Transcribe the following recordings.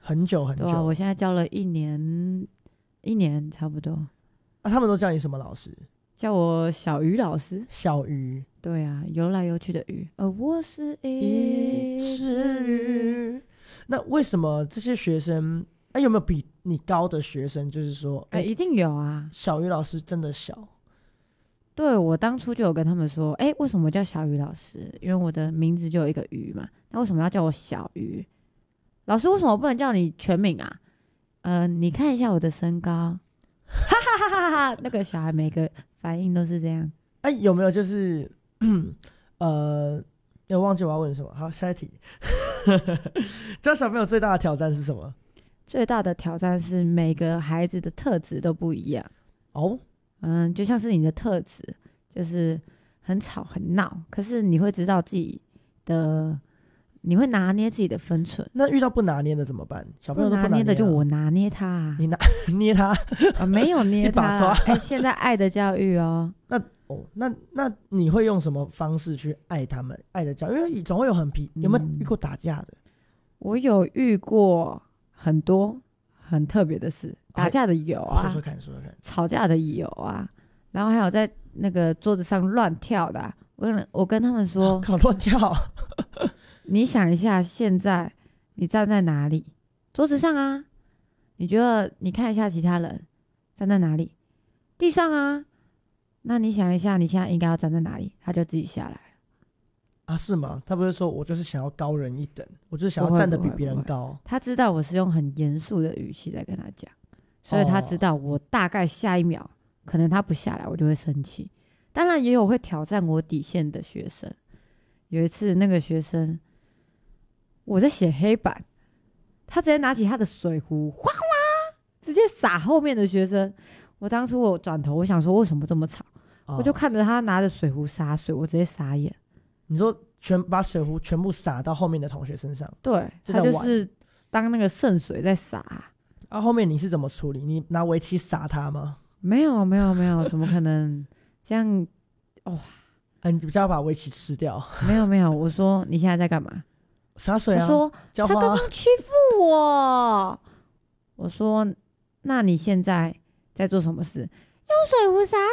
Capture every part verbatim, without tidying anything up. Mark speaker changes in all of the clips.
Speaker 1: 很久很久。
Speaker 2: 对啊，我现在教了一年，一年差不多。
Speaker 1: 啊，他们都叫你什么老师？
Speaker 2: 叫我小鱼老师。
Speaker 1: 小鱼。
Speaker 2: 对啊，游来游去的鱼。而我是
Speaker 1: 一只鱼。那为什么这些学生，哎、有没有比你高的学生？就是说，哎、
Speaker 2: 欸，一定有啊。
Speaker 1: 小鱼老师真的小。
Speaker 2: 对，我当初就有跟他们说，哎、欸，为什么叫小鱼老师？因为我的名字就有一个鱼嘛，那为什么要叫我小鱼？老师为什么不能叫你全名啊？呃，你看一下我的身高，哈哈哈哈哈！那个小孩每个反应都是这样。
Speaker 1: 哎、欸，有没有就是呃，我忘记我要问什么。好，下一题。教小朋友最大的挑战是什么？
Speaker 2: 最大的挑战是每个孩子的特质都不一样。
Speaker 1: 哦。
Speaker 2: 嗯，就像是你的特质，就是很吵很闹，可是你会知道自己的，你会拿捏自己的分寸。
Speaker 1: 那遇到不拿捏的怎么办？小朋友都不
Speaker 2: 拿
Speaker 1: 拿捏、啊、
Speaker 2: 的就我拿捏他、啊，
Speaker 1: 你拿捏他
Speaker 2: 啊？没有捏他、啊，
Speaker 1: 一把抓。
Speaker 2: 哎、欸，现在爱的教育哦，
Speaker 1: 那哦，那那你会用什么方式去爱他们？爱的教育，因为总会有很皮，有没有遇过打架的？嗯、
Speaker 2: 我有遇过很多很特别的事。打架的有啊，
Speaker 1: 说说看，说说看。
Speaker 2: 吵架的有啊，然后还有在那个桌子上乱跳的、啊。我跟我跟他们说，
Speaker 1: 搞乱跳。
Speaker 2: 你想一下，现在你站在哪里？桌子上啊。你觉得？你看一下其他人站在哪里？地上啊。那你想一下，你现在应该要站在哪里？他就自己下来了。
Speaker 1: 啊，是吗？他不是说我就是想要高人一等，我就是想要站得比别人高。
Speaker 2: 他知道我是用很严肃的语气在跟他讲。所以他知道我大概下一秒、哦、可能他不下来我就会生气。当然也有会挑战我底线的学生。有一次那个学生我在写黑板，他直接拿起他的水壶哗哗直接洒后面的学生。我当初我转头我想说为什么这么吵、哦、我就看着他拿着水壶洒水，我直接傻眼。
Speaker 1: 你说全把水壶全部洒到后面的同学身上？
Speaker 2: 对，他就是当那个圣水在洒。
Speaker 1: 啊，后面你是怎么处理？你拿围棋撒他吗？
Speaker 2: 没有没有没有，怎么可能这样？哇、哦
Speaker 1: 啊！你比较把围棋吃掉？
Speaker 2: 没有没有，我说你现在在干嘛？
Speaker 1: 洒水啊！
Speaker 2: 我说
Speaker 1: 浇花
Speaker 2: 他刚刚欺负我。我说那你现在在做什么事？用水壶洒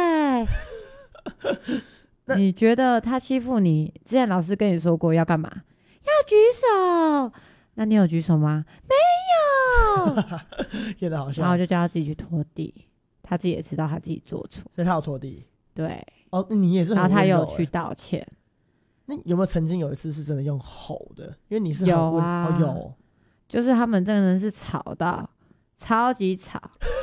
Speaker 2: 水。你觉得他欺负你？之前老师跟你说过要干嘛？要举手。那你有举手吗？没有。
Speaker 1: 现在好像，
Speaker 2: 然后我就叫他自己去拖地，他自己也知道他自己做错，
Speaker 1: 所以他有拖地。
Speaker 2: 对。
Speaker 1: 哦，你也是很温柔。
Speaker 2: 然后他有去道歉。
Speaker 1: 那有没有曾经有一次是真的用吼的？因为你是很
Speaker 2: 有啊、
Speaker 1: 哦，有，
Speaker 2: 就是他们真的是吵到超级吵。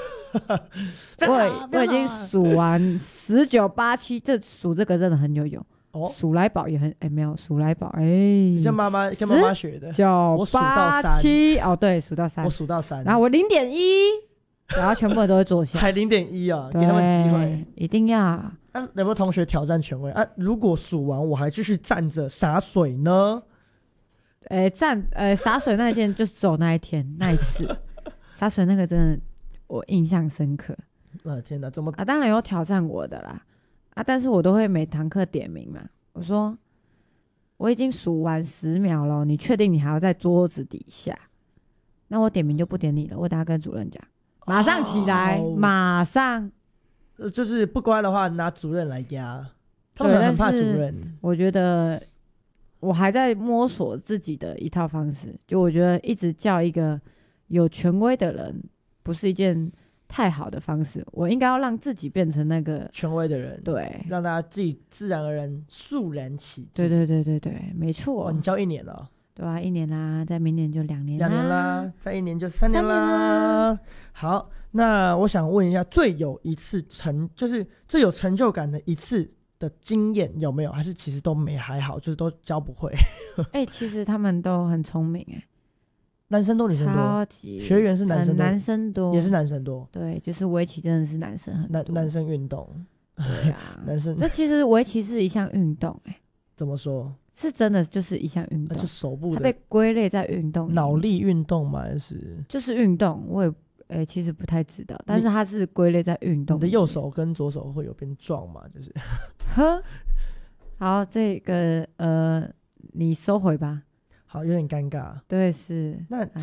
Speaker 2: 我我已经数完十九八七，这数这个真的很有用。哦，数来宝也很哎、欸、没有数来宝哎，欸、
Speaker 1: 像妈妈跟妈妈学的。
Speaker 2: 九八七哦，对，数到三，
Speaker 1: 我数到三，
Speaker 2: 然后我零点一，然后全部人都会坐下，
Speaker 1: 还零点一啊，给他们机会，
Speaker 2: 一定要。啊，
Speaker 1: 有没有同学挑战权威啊？如果数完我还继续站着洒水呢？
Speaker 2: 哎、欸，站呃洒水那一件就走那一天那一次，洒水那个真的我印象深刻。
Speaker 1: 啊天哪，怎么
Speaker 2: 啊？当然有挑战我的啦。啊！但是我都会每堂课点名嘛。我说我已经数完十秒了，你确定你还要在桌子底下？那我点名就不点你了。我等下跟主任讲，马上起来，哦、马上。
Speaker 1: 呃，就是不乖的话，拿主任来压。他们很怕主任。
Speaker 2: 我觉得我还在摸索自己的一套方式。就我觉得一直叫一个有权威的人，不是一件太好的方式。我应该要让自己变成那个
Speaker 1: 权威的人，
Speaker 2: 对，
Speaker 1: 让大家自己自然而然肃然起敬。
Speaker 2: 对对对对对，没错。
Speaker 1: 哦，你教一年了？
Speaker 2: 对啊，一年啦，在明年就两年啦，
Speaker 1: 两年啦，再一年就三年啦。三年啦。好，那我想问一下，最有一次成就是最有成就感的一次的经验有没有？还是其实都没还好，就是都教不会？
Speaker 2: 哎、欸，其实他们都很聪明哎、欸。
Speaker 1: 男生多女生多？
Speaker 2: 超级
Speaker 1: 学员是男生多，
Speaker 2: 男生多
Speaker 1: 也是男生多。
Speaker 2: 对，就是围棋真的是男生很多。
Speaker 1: 男男生运动，
Speaker 2: 对啊，
Speaker 1: 男生。
Speaker 2: 这其实围棋是一项运动哎、欸。
Speaker 1: 怎么说？
Speaker 2: 是真的就是一项运动，
Speaker 1: 就手部的，
Speaker 2: 它被归类在运动。
Speaker 1: 脑力运动吗？还是
Speaker 2: 就是运动？我也诶、欸，其实不太知道，但是它是归类在运动。
Speaker 1: 你的右手跟左手会有变壮吗？就是。
Speaker 2: 呵，好，这个呃，你收回吧。
Speaker 1: 好，有点尴尬。
Speaker 2: 对，是。
Speaker 1: 那